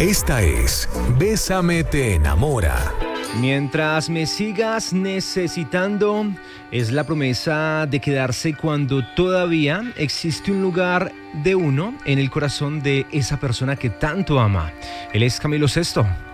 Esta es Bésame te enamora. Mientras me sigas necesitando, es la promesa de quedarse cuando todavía existe un lugar de uno en el corazón de esa persona que tanto ama. Él es Camilo Sesto.